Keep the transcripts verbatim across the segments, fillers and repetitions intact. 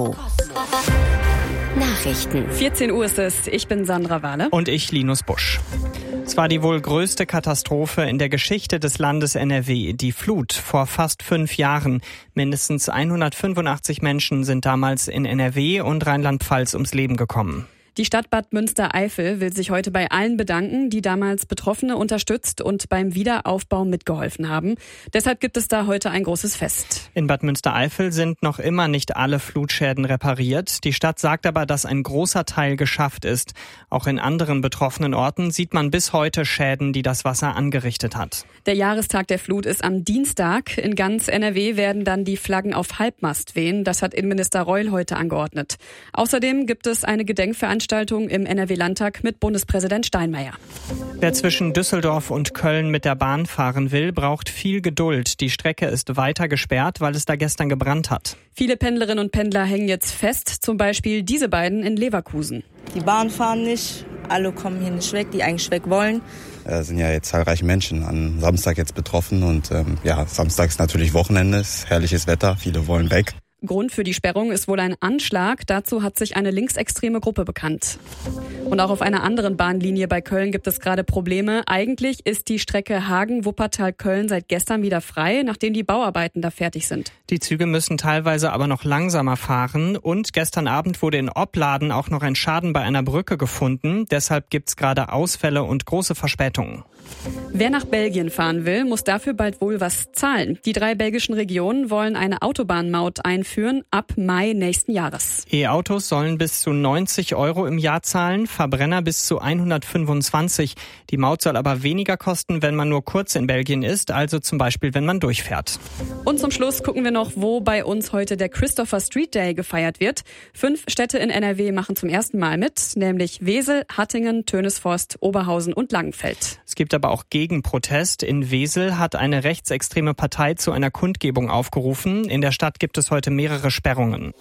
Nachrichten. vierzehn Uhr ist es. Ich bin Sandra Wahle. Und ich, Linus Busch. Es war die wohl größte Katastrophe in der Geschichte des Landes N R W, die Flut vor fast fünf Jahren. Mindestens hundertfünfundachtzig Menschen sind damals in N R W und Rheinland-Pfalz ums Leben gekommen. Die Stadt Bad Münstereifel will sich heute bei allen bedanken, die damals Betroffene unterstützt und beim Wiederaufbau mitgeholfen haben. Deshalb gibt es da heute ein großes Fest. In Bad Münstereifel sind noch immer nicht alle Flutschäden repariert. Die Stadt sagt aber, dass ein großer Teil geschafft ist. Auch in anderen betroffenen Orten sieht man bis heute Schäden, die das Wasser angerichtet hat. Der Jahrestag der Flut ist am Dienstag. In ganz N R W werden dann die Flaggen auf Halbmast wehen. Das hat Innenminister Reul heute angeordnet. Außerdem gibt es eine Gedenkveranstaltung im N R W-Landtag mit Bundespräsident Steinmeier. Wer zwischen Düsseldorf und Köln mit der Bahn fahren will, braucht viel Geduld. Die Strecke ist weiter gesperrt, weil es da gestern gebrannt hat. Viele Pendlerinnen und Pendler hängen jetzt fest, zum Beispiel diese beiden in Leverkusen. Die Bahn fahren nicht, alle kommen hier nicht weg, die eigentlich weg wollen. Es sind ja jetzt zahlreiche Menschen am Samstag jetzt betroffen und ähm, ja, Samstag ist natürlich Wochenende, ist herrliches Wetter, viele wollen weg. Grund für die Sperrung ist wohl ein Anschlag. Dazu hat sich eine linksextreme Gruppe bekannt. Und auch auf einer anderen Bahnlinie bei Köln gibt es gerade Probleme. Eigentlich ist die Strecke Hagen-Wuppertal-Köln seit gestern wieder frei, nachdem die Bauarbeiten da fertig sind. Die Züge müssen teilweise aber noch langsamer fahren. Und gestern Abend wurde in Opladen auch noch ein Schaden bei einer Brücke gefunden. Deshalb gibt's gerade Ausfälle und große Verspätungen. Wer nach Belgien fahren will, muss dafür bald wohl was zahlen. Die drei belgischen Regionen wollen eine Autobahnmaut einführen ab Mai nächsten Jahres. E-Autos sollen bis zu neunzig Euro im Jahr zahlen, Verbrenner bis zu hundertfünfundzwanzig. Die Maut soll aber weniger kosten, wenn man nur kurz in Belgien ist, also zum Beispiel, wenn man durchfährt. Und zum Schluss gucken wir noch, wo bei uns heute der Christopher Street Day gefeiert wird. Fünf Städte in N R W machen zum ersten Mal mit, nämlich Wesel, Hattingen, Tönesforst, Oberhausen und Langenfeld. Es gibt aber auch Gegenprotest. In Wesel hat eine rechtsextreme Partei zu einer Kundgebung aufgerufen. In der Stadt gibt es heute mehrere Sperrungen.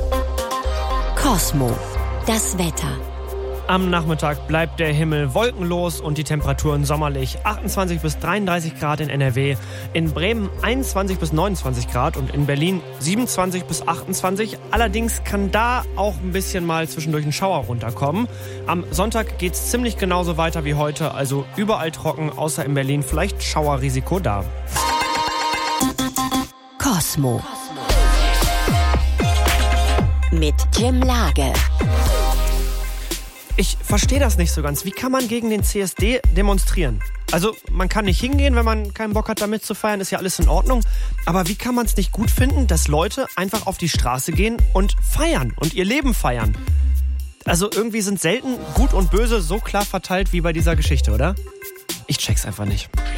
Cosmo, das Wetter. Am Nachmittag bleibt der Himmel wolkenlos und die Temperaturen sommerlich. achtundzwanzig bis dreiunddreißig Grad in N R W, in Bremen einundzwanzig bis neunundzwanzig Grad und in Berlin siebenundzwanzig bis achtundzwanzig. Allerdings kann da auch ein bisschen mal zwischendurch ein Schauer runterkommen. Am Sonntag geht's ziemlich genauso weiter wie heute, also überall trocken, außer in Berlin vielleicht Schauerrisiko da. Cosmo. Mit Jim Lage. Ich verstehe das nicht so ganz. Wie kann man gegen den C S D demonstrieren? Also man kann nicht hingehen, wenn man keinen Bock hat, damit zu feiern, ist ja alles in Ordnung. Aber wie kann man es nicht gut finden, dass Leute einfach auf die Straße gehen und feiern und ihr Leben feiern? Also irgendwie sind selten Gut und Böse so klar verteilt wie bei dieser Geschichte, oder? Ich check's einfach nicht.